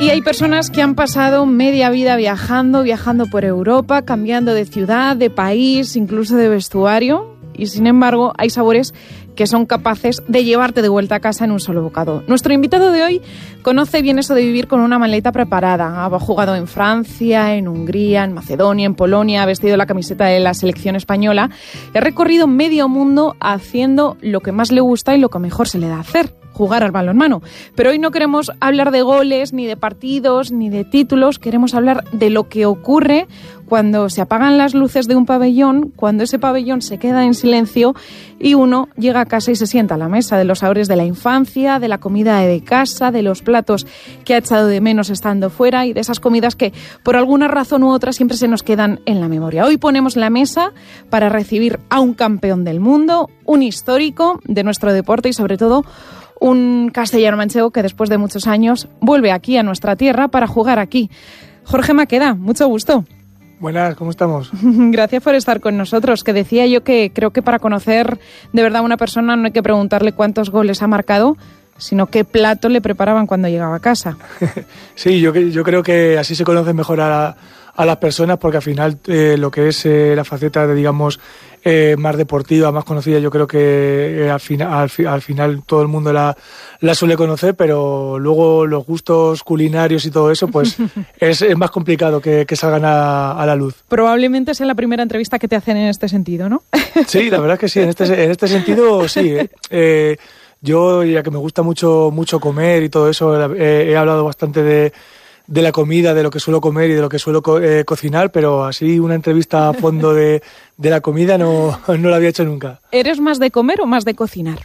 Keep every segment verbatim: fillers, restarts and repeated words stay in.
Y hay personas que han pasado media vida viajando, viajando por Europa, cambiando de ciudad, de país, incluso de vestuario. Y sin embargo, hay sabores que son capaces de llevarte de vuelta a casa en un solo bocado. Nuestro invitado de hoy conoce bien eso de vivir con una maleta preparada. Ha jugado en Francia, en Hungría, en Macedonia, en Polonia, ha vestido la camiseta de la selección española y ha recorrido medio mundo haciendo lo que más le gusta y lo que mejor se le da hacer: jugar al balonmano. Pero hoy no queremos hablar de goles, ni de partidos, ni de títulos. Queremos hablar de lo que ocurre cuando se apagan las luces de un pabellón, cuando ese pabellón se queda en silencio y uno llega a casa y se sienta a la mesa, de los sabores de la infancia, de la comida de casa, de los platos que ha echado de menos estando fuera y de esas comidas que por alguna razón u otra siempre se nos quedan en la memoria. Hoy ponemos la mesa para recibir a un campeón del mundo, un histórico de nuestro deporte y sobre todo un castellano manchego que después de muchos años vuelve aquí a nuestra tierra para jugar aquí. Jorge Maqueda, mucho gusto. Buenas, ¿cómo estamos? Gracias por estar con nosotros, que decía yo que creo que para conocer de verdad a una persona no hay que preguntarle cuántos goles ha marcado, sino qué plato le preparaban cuando llegaba a casa. Sí, yo, yo creo que así se conoce mejor a, la, a las personas, porque al final eh, lo que es eh, la faceta de, digamos, eh, más deportiva, más conocida, yo creo que eh, al, final, al, al final todo el mundo la, la suele conocer, pero luego los gustos culinarios y todo eso, pues es, es más complicado que, que salgan a, a la luz. Probablemente sea la primera entrevista que te hacen en este sentido, ¿no? Sí, la verdad es que sí, en este, en este sentido sí. Eh, eh, Yo, ya que me gusta mucho mucho comer y todo eso, eh, he hablado bastante de, de la comida, de lo que suelo comer y de lo que suelo co- eh, cocinar, pero así una entrevista a fondo de, de la comida no, no la había hecho nunca. ¿Eres más de comer o más de cocinar?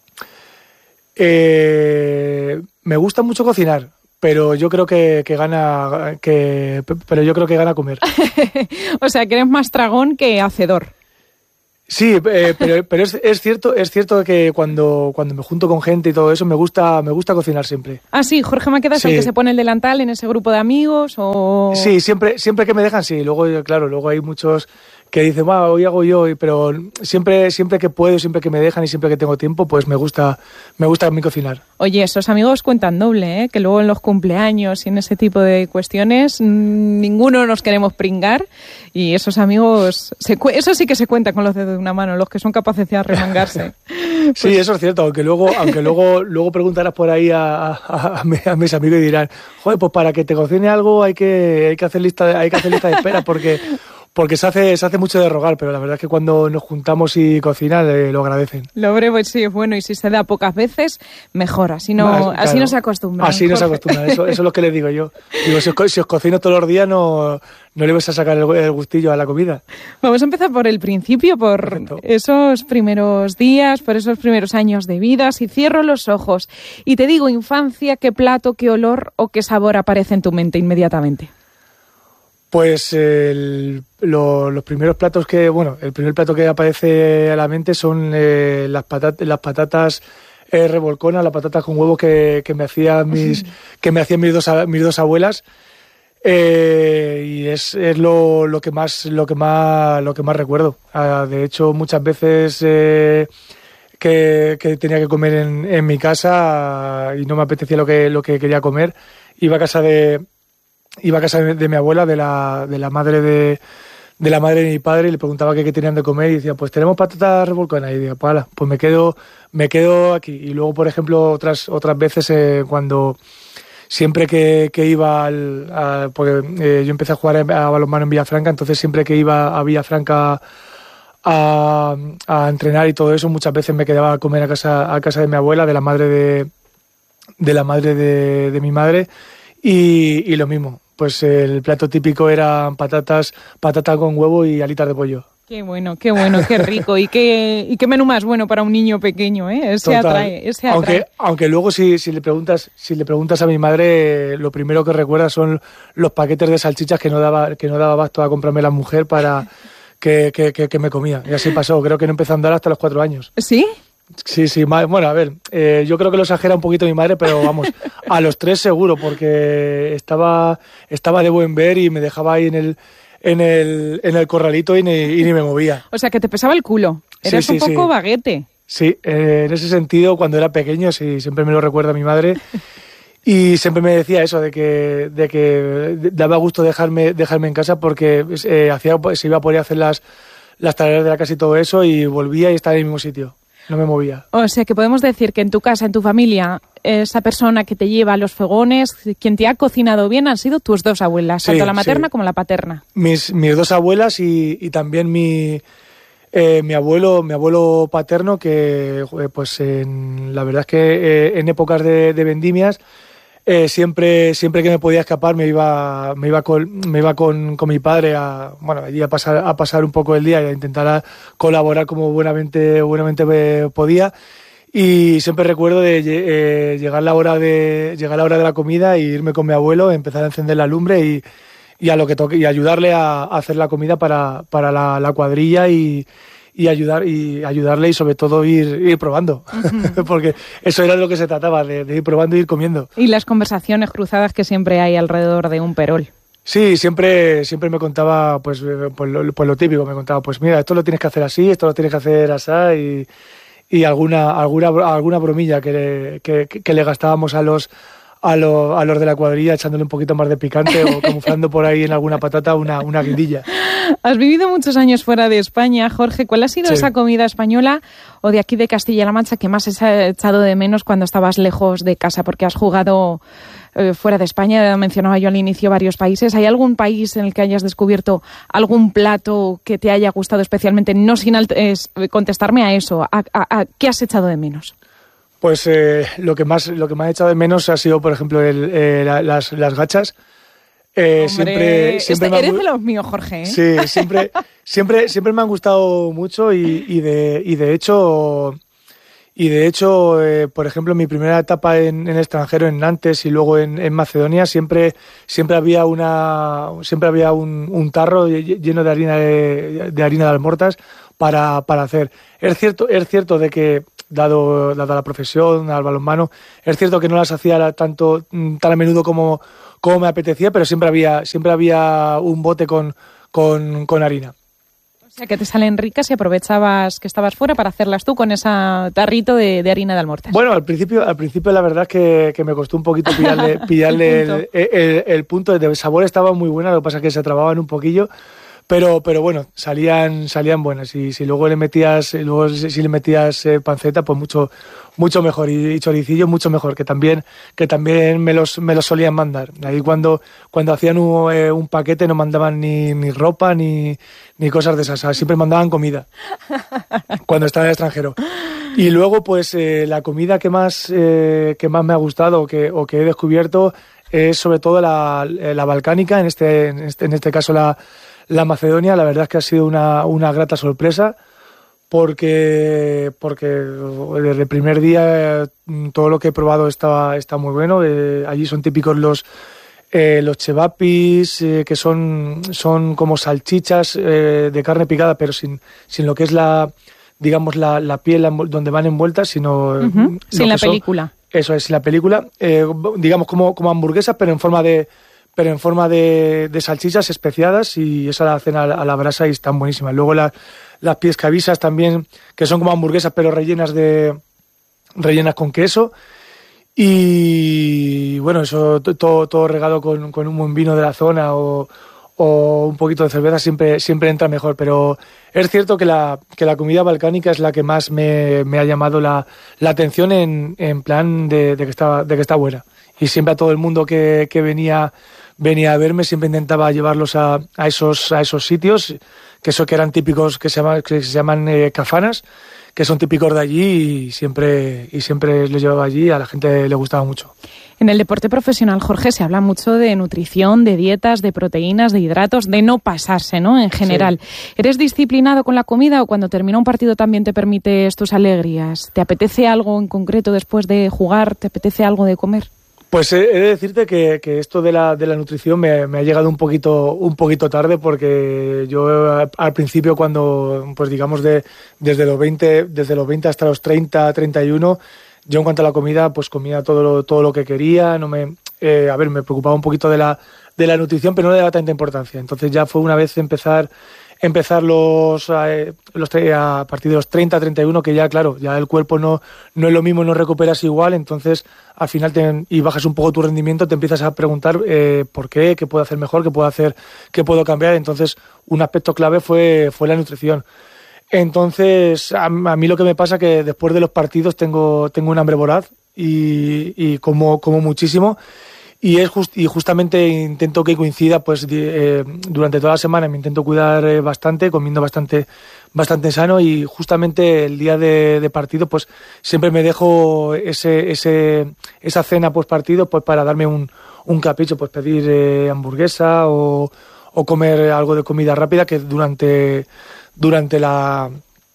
Eh, me gusta mucho cocinar, pero yo creo que, que gana que pero yo creo que gana comer. O sea, que eres más tragón que hacedor. Sí, eh, pero, pero es, es cierto, es cierto que cuando, cuando me junto con gente y todo eso, me gusta, me gusta cocinar siempre. Ah, sí, Jorge Maqueda es Sí. el que se pone el delantal en ese grupo de amigos o... Sí, siempre, siempre que me dejan, sí. Luego, claro, luego hay muchos que dicen, va, hoy hago yo, pero siempre, siempre que puedo, siempre que me dejan y siempre que tengo tiempo, pues me gusta, me gusta a mí cocinar. Oye, esos amigos cuentan doble, ¿eh? Que luego en los cumpleaños y en ese tipo de cuestiones mmm, ninguno nos queremos pringar y esos amigos, se cu- eso sí que se cuenta con los dedos de una mano, los que son capaces de arremangarse. Pues... Sí, eso es cierto, aunque luego, aunque luego, luego preguntarás por ahí a, a, a, a mis amigos y dirán, joder, pues para que te cocine algo hay que, hay que hacer lista de, hay que hacer lista de espera porque... Porque se hace, se hace mucho de rogar, pero la verdad es que cuando nos juntamos y cocinan, eh, lo agradecen. Lo breve, pues sí, es bueno, y si se da pocas veces, mejor, así no, Más, así claro, no se acostumbra. Así no se acostumbra, eso, eso es lo que les digo yo. Digo, si os, si os cocino todos los días, no, no le vais a sacar el, el gustillo a la comida. Vamos a empezar por el principio, por Perfecto. Esos primeros días, por esos primeros años de vida. Si cierro los ojos y te digo infancia, ¿qué plato, qué olor o qué sabor aparece en tu mente inmediatamente? Pues el, lo, los primeros platos que, bueno, el primer plato que aparece a la mente son eh, las, patat, las patatas eh, revolconas, las patatas con huevo que, que me hacían mis, que me hacían mis dos, mis dos abuelas. Eh, y es, es lo, lo que más, lo que más, lo que más recuerdo. Ah, de hecho, muchas veces eh, que, que tenía que comer en, en mi casa y no me apetecía lo que, lo que quería comer, iba a casa de Iba a casa de, de mi abuela, de la, de la madre de, de la madre de mi padre, y le preguntaba qué, qué tenían de comer y decía, pues tenemos patatas revolconas. Y decía, pues, ala, pues me quedo, me quedo aquí. Y luego, por ejemplo, otras, otras veces eh, cuando siempre que, que iba al, a, porque eh, yo empecé a jugar a balonmano en Villafranca, entonces siempre que iba a Villafranca a, a entrenar y todo eso, muchas veces me quedaba a comer a casa, a casa de mi abuela, de la madre de, de la madre de, de mi madre. Y, y lo mismo, pues el plato típico eran patatas, patata con huevo y alitas de pollo. Qué bueno, qué bueno, qué rico. Y qué, y qué menú más bueno para un niño pequeño, ¿eh? Ese Total. atrae, ese atrae. Aunque, aunque luego si, si le preguntas, si le preguntas a mi madre, lo primero que recuerda son los paquetes de salchichas que no daba, que no daba abasto a comprarme la mujer para que, que, que, que me comía. Y así pasó, creo que no empezó a andar hasta los cuatro años. ¿Sí? Sí, sí, bueno, a ver, eh, yo creo que lo exagera un poquito mi madre, pero vamos, a los tres seguro, porque estaba, estaba de buen ver y me dejaba ahí en el, en el, en el corralito y ni, y ni me movía. O sea, que te pesaba el culo, eras sí, un sí, poco sí. baguete. Sí, eh, en ese sentido, cuando era pequeño, sí, siempre me lo recuerda mi madre. Y siempre me decía eso, de que, de que daba gusto dejarme, dejarme en casa porque eh, hacía, se iba a poder hacer las, las tareas de la casa y todo eso, y volvía y estaba en el mismo sitio, no me movía. O sea que podemos decir que en tu casa, en tu familia, esa persona que te lleva a los fogones, quien te ha cocinado bien, han sido tus dos abuelas, sí, tanto la materna sí. como la paterna. Mis, mis dos abuelas y, y también mi... Eh, mi abuelo mi abuelo paterno, que eh, pues en, la verdad es que eh, en épocas de, de vendimias eh, siempre siempre que me podía escapar me iba me iba con me iba con, con mi padre a bueno allí a pasar a pasar un poco el día y a intentar a colaborar como buenamente buenamente podía. Y siempre recuerdo de eh, llegar la hora de llegar la hora de la comida e irme con mi abuelo, empezar a encender la lumbre y y a lo que toque, y ayudarle a, a hacer la comida para, para la, la cuadrilla y, y ayudar y ayudarle y sobre todo ir, ir probando, uh-huh. Porque eso era de lo que se trataba, de, de ir probando y ir comiendo. Y las conversaciones cruzadas que siempre hay alrededor de un perol. Sí, siempre siempre me contaba pues, pues, lo, pues lo típico, me contaba pues mira, esto lo tienes que hacer así, esto lo tienes que hacer así, y, y alguna alguna alguna bromilla que le, que, que le gastábamos a los A, lo, a los de la cuadrilla, echándole un poquito más de picante o camuflando por ahí en alguna patata una, una guindilla. Has vivido muchos años fuera de España, Jorge. ¿Cuál ha sido sí. esa comida española o de aquí de Castilla-La Mancha que más has echado de menos cuando estabas lejos de casa? Porque has jugado eh, fuera de España, mencionaba yo al inicio varios países. ¿Hay algún país en el que hayas descubierto algún plato que te haya gustado especialmente? No sin eh, contestarme a eso. ¿A, a, a qué has echado de menos? Pues eh, lo que más lo que me ha echado de menos ha sido, por ejemplo, el, eh, la, las, las gachas. Eh, Hombre, siempre, siempre este, eres han, de los míos, Jorge. ¿eh? Sí, siempre, siempre, siempre me han gustado mucho y, y de y de hecho y de hecho, eh, por ejemplo, en mi primera etapa en, en el extranjero, en Nantes y luego en, en Macedonia, siempre siempre había una siempre había un, un tarro lleno de harina de, de harina de almortas para para hacer. Es cierto, es cierto de que Dado, dado la profesión, al balonmano, es cierto que no las hacía tanto tan a menudo como, como me apetecía, pero siempre había siempre había un bote con, con, con harina. O sea, que te salen ricas y aprovechabas que estabas fuera para hacerlas tú con ese tarrito de, de harina de almortas. Bueno, al principio al principio la verdad es que, que me costó un poquito pillarle, pillarle el, punto. El, el, el punto de sabor. Estaba muy buena, lo que pasa es que se trababan un poquillo. Pero, pero bueno, salían, salían buenas. Y si luego le metías, luego si le metías eh, panceta, pues mucho, mucho mejor. Y, y choricillo mucho mejor, que también, que también me los, me los solían mandar. Ahí cuando, cuando hacían un, eh, un paquete no mandaban ni, ni ropa ni, ni cosas de esas. O sea, siempre mandaban comida cuando estaba en el extranjero. Y luego, pues, eh, la comida que más, eh, que más me ha gustado o que, o que he descubierto es sobre todo la, la balcánica, en este, en este, en este caso la, La Macedonia. La verdad es que ha sido una, una grata sorpresa porque, porque desde el primer día todo lo que he probado está, está muy bueno. Eh, allí son típicos los, eh, los chevapis, eh, que son, son como salchichas eh, de carne picada, pero sin, sin lo que es la, digamos, la, la piel donde van envueltas, sino... Uh-huh. Sin la película. Son, eso es, la película, eh, digamos como, como hamburguesas, pero en forma de... pero en forma de, de salchichas especiadas, y esa la hacen a la, a la brasa y están buenísimas. Luego la, las piescavisas también, que son como hamburguesas pero rellenas de rellenas con queso, y bueno, eso todo, todo regado con, con un buen vino de la zona o, o un poquito de cerveza siempre, siempre entra mejor. Pero es cierto que la, que la comida balcánica es la que más me, me ha llamado la, la atención en, en plan de, de, que está, de que está buena. Y siempre a todo el mundo que, que venía venía a verme siempre intentaba llevarlos a, a esos a esos sitios, que eso que eran típicos, que se llaman, que se llaman eh, cafanas, que son típicos de allí, y siempre y siempre les llevaba allí. A la gente le gustaba mucho. En el deporte profesional, Jorge, se habla mucho de nutrición, de dietas, de proteínas, de hidratos, de no pasarse, ¿no? En general. Sí. ¿Eres disciplinado con la comida o cuando termina un partido también te permites tus alegrías? ¿Te apetece algo en concreto después de jugar? ¿Te apetece algo de comer? Pues he de decirte que, que esto de la, de la nutrición me, me ha llegado un poquito, un poquito tarde, porque yo al principio, cuando, pues digamos, de, desde los veinte, desde los veinte hasta los treinta, treinta y uno, yo en cuanto a la comida, pues comía todo lo, todo lo que quería. No me, eh, a ver, me preocupaba un poquito de la, de la nutrición, pero no le daba tanta importancia. Entonces ya fue una vez empezar, empezar los, eh, los a partir de los treinta, treinta y uno, que ya, claro, ya el cuerpo no, no es lo mismo, no recuperas igual, entonces al final te, y bajas un poco tu rendimiento, te empiezas a preguntar eh, por qué, qué puedo hacer mejor, qué puedo hacer, qué puedo cambiar. Entonces un aspecto clave fue, fue la nutrición. Entonces a, a mí lo que me pasa es que después de los partidos tengo, tengo un hambre voraz y, y como, como muchísimo. Y es just, y justamente intento que coincida, pues eh, durante toda la semana me intento cuidar eh, bastante, comiendo bastante bastante sano, y justamente el día de, de partido pues siempre me dejo ese ese esa cena post partido pues para darme un, un capricho, pues pedir eh, hamburguesa o, o comer algo de comida rápida que durante durante la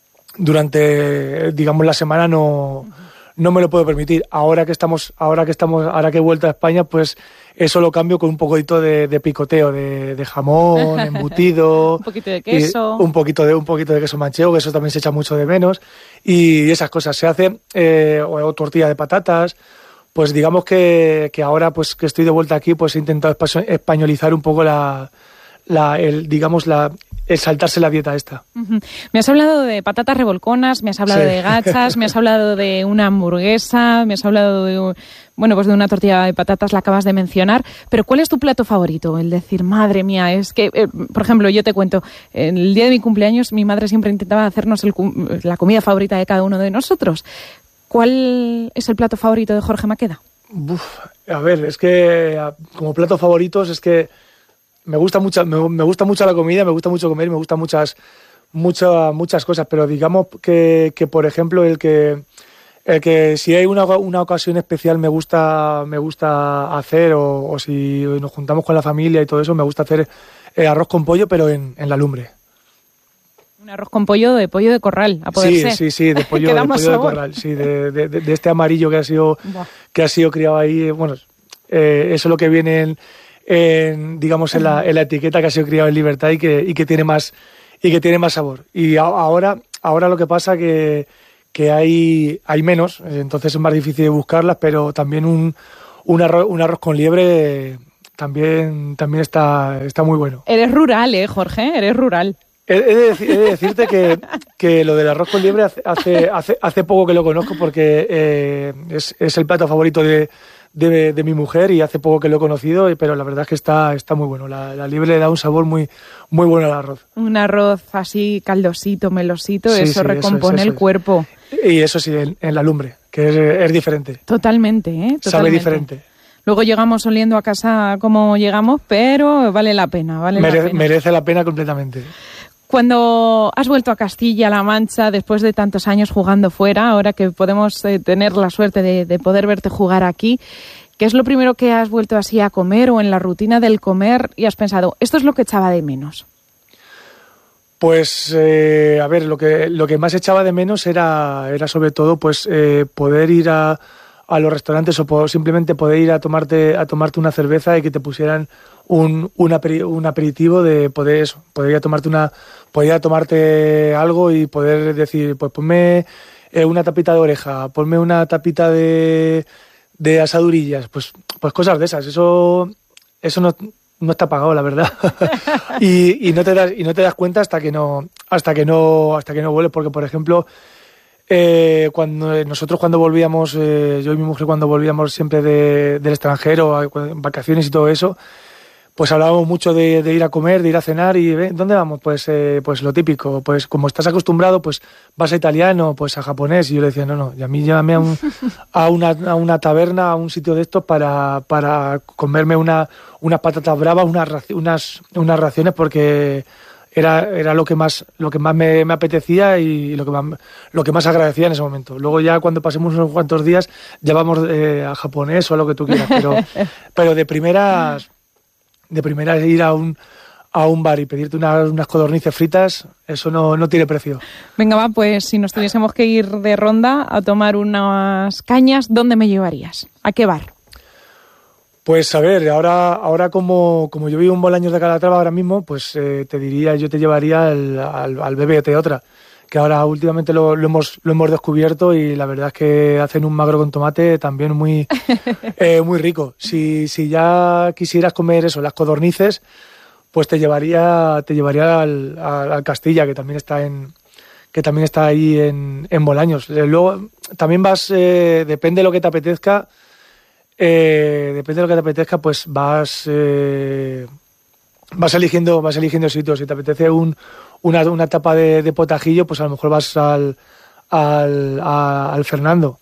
durante digamos la semana no no me lo puedo permitir. Ahora que estamos, ahora que estamos, ahora que he vuelto a España, pues eso lo cambio con un poquito de, de picoteo, de, de jamón, embutido, un poquito de queso, un poquito de un poquito de queso manchego, que eso también se echa mucho de menos, y esas cosas se hace, eh, o, o tortilla de patatas. Pues digamos que, que ahora pues que estoy de vuelta aquí, pues he intentado españolizar un poco la, la el, digamos la el saltarse la dieta esta. Uh-huh. Me has hablado de patatas revolconas, me has hablado sí. de gachas, me has hablado de una hamburguesa, me has hablado de, bueno, pues de una tortilla de patatas, la acabas de mencionar, pero ¿cuál es tu plato favorito? El decir, madre mía, es que, eh, por ejemplo, yo te cuento, el día de mi cumpleaños mi madre siempre intentaba hacernos el, la comida favorita de cada uno de nosotros. ¿Cuál es el plato favorito de Jorge Maqueda? Uf, a ver, es que como platos favoritos es que Me gusta mucho, me, me gusta mucho la comida, me gusta mucho comer, me gustan muchas, muchas, muchas cosas, pero digamos que, que por ejemplo, el que, el que si hay una, una ocasión especial me gusta, me gusta hacer, o, o si nos juntamos con la familia y todo eso, me gusta hacer eh, arroz con pollo, pero en, en la lumbre. Un arroz con pollo de pollo de corral, a poder sí, ser. Sí, sí, de pollo, de, pollo de corral, sí, de, de, de, de este amarillo que ha sido, que ha sido criado ahí, bueno, eh, eso es lo que viene en En, digamos en la, en la etiqueta, que ha sido criado en libertad y que, y que tiene más y que tiene más sabor. Y a, ahora ahora lo que pasa que que hay hay menos, entonces es más difícil de buscarlas, pero también un un arroz, un arroz con liebre también también está está muy bueno. Eres rural, eh, Jorge, eres rural. He, he, de, he de decirte que, que lo del arroz con liebre hace hace hace, hace poco que lo conozco, porque eh, es, es el plato favorito de De, de mi mujer, y hace poco que lo he conocido, pero la verdad es que está, está muy bueno. La, la liebre le da un sabor muy, muy bueno al arroz. Un arroz así caldosito, melosito, sí, eso sí, recompone eso es, eso el cuerpo. Es. Y eso sí, en, en la lumbre, que es, es diferente. Totalmente, ¿eh? Totalmente. Sabe diferente. Luego llegamos oliendo a casa como llegamos, pero vale la pena, vale Mere, la pena. Merece la pena completamente. Cuando has vuelto a Castilla-La Mancha después de tantos años jugando fuera, ahora que podemos eh, tener la suerte de, de poder verte jugar aquí, ¿qué es lo primero que has vuelto así a comer, o en la rutina del comer, y has pensado, esto es lo que echaba de menos? Pues, eh, a ver, lo que lo que más echaba de menos era, era sobre todo pues eh, poder ir a, a los restaurantes, o po- simplemente poder ir a tomarte a tomarte una cerveza y que te pusieran un un, aperi- un aperitivo, de poder eso, poder ir a tomarte una poder ir a tomarte algo y poder decir, pues ponme eh, una tapita de oreja, ponme una tapita de de asadurillas, pues pues cosas de esas. Eso eso no no está pagado, la verdad. y, y no te das y no te das cuenta hasta que no hasta que no hasta que no vuelves, porque por ejemplo eh, cuando nosotros cuando volvíamos eh, yo y mi mujer cuando volvíamos siempre de, del extranjero, en vacaciones y todo eso, pues hablábamos mucho de, de ir a comer, de ir a cenar, y ¿eh? ¿Dónde vamos? Pues eh, pues lo típico, pues como estás acostumbrado, pues vas a italiano, pues a japonés, y yo le decía, no, no, y a mí llévame a, un, a, una, a una taberna, a un sitio de estos para, para comerme una, unas patatas bravas, unas, unas, unas raciones, porque era, era lo que más, lo que más me, me apetecía y lo que más, lo que más agradecía en ese momento. Luego ya cuando pasemos unos cuantos días ya vamos eh, a japonés o a lo que tú quieras, pero, pero de primeras... de primera ir a un a un bar y pedirte una, unas codornices fritas, eso no, no tiene precio. Venga, va, pues si nos tuviésemos que ir de ronda a tomar unas cañas, ¿dónde me llevarías? ¿A qué bar? Pues a ver, ahora ahora como, como yo vivo en Bolaños de Calatrava ahora mismo, pues eh, te diría, yo te llevaría al, al, al B B T otra, que ahora últimamente lo, lo hemos lo hemos descubierto, y la verdad es que hacen un magro con tomate también muy eh, muy rico. Si si ya quisieras comer eso, las codornices, pues te llevaría te llevaría al, al, al Castilla, que también está en que también está ahí en, en Bolaños. Luego también vas, eh, depende de lo que te apetezca, eh, depende de lo que te apetezca, pues vas eh, vas eligiendo vas eligiendo sitios. Si te apetece un, una, una tapa de, de potajillo, pues a lo mejor vas al al, a, al Fernando.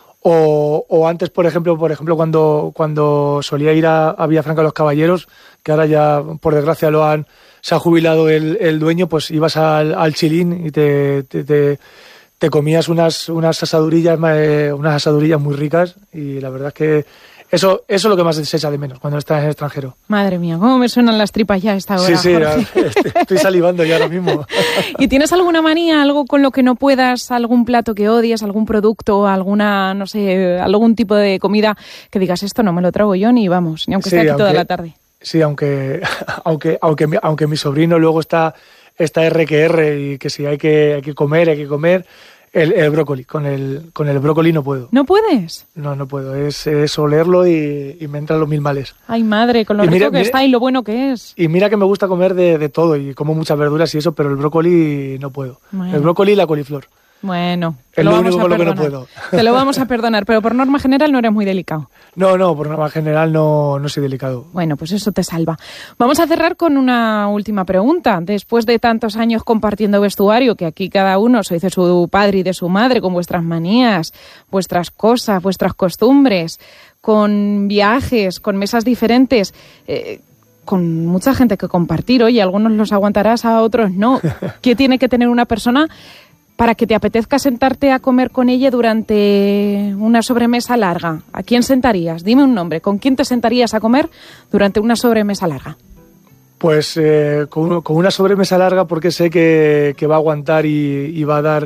O, o antes, por ejemplo, por ejemplo cuando cuando solía ir a, a Villafranca de los Caballeros, que ahora ya por desgracia lo han se ha jubilado el, el dueño, pues ibas al, al Chilín y te, te, te, te comías unas unas asadurillas eh, unas asadurillas muy ricas, y la verdad es que eso eso es lo que más se echa de menos cuando estás en el extranjero. Madre mía, cómo me suenan las tripas ya a esta hora. Sí, sí, Jorge. Estoy salivando ya ahora mismo. ¿Y tienes alguna manía, algo con lo que no puedas, algún plato que odies, algún producto, alguna, no sé, algún tipo de comida que digas, esto no me lo trago yo ni vamos, ni aunque sí, esté aquí aunque, toda la tarde? Sí, aunque aunque aunque mi, aunque mi sobrino luego está está R que R, y que si hay que hay que comer, hay que comer el, el brócoli, con el con el brócoli no puedo. ¿No puedes? No, no puedo, es, es olerlo y, y me entran los mil males. Ay, madre, con lo y rico mira, que mira, está y lo bueno que es. Y mira que me gusta comer de, de todo y como muchas verduras y eso, pero el brócoli no puedo. Bueno. El brócoli y la coliflor. Bueno, es lo único con lo que no puedo. Te lo vamos a perdonar, pero por norma general no eres muy delicado. No, no, por norma general no, no soy delicado. Bueno, pues eso te salva. Vamos a cerrar con una última pregunta. Después de tantos años compartiendo vestuario, que aquí cada uno sois de su padre y de su madre, con vuestras manías, vuestras cosas, vuestras costumbres, con viajes, con mesas diferentes, eh, con mucha gente que compartir, oye, algunos los aguantarás, a otros no. ¿Qué tiene que tener una persona para que te apetezca sentarte a comer con ella durante una sobremesa larga? ¿A quién sentarías? Dime un nombre. ¿Con quién te sentarías a comer durante una sobremesa larga? Pues eh, con, con una sobremesa larga, porque sé que, que va a aguantar y, y va a dar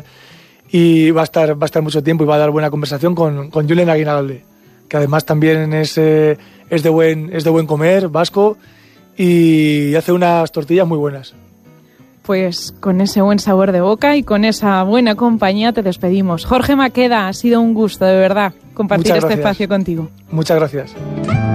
y va a estar va a estar mucho tiempo y va a dar buena conversación con, con Julen Aguinalde, que además también es eh, es de buen es de buen comer, vasco, y hace unas tortillas muy buenas. Pues con ese buen sabor de boca y con esa buena compañía te despedimos. Jorge Maqueda, ha sido un gusto, de verdad, compartir este espacio contigo. Muchas gracias.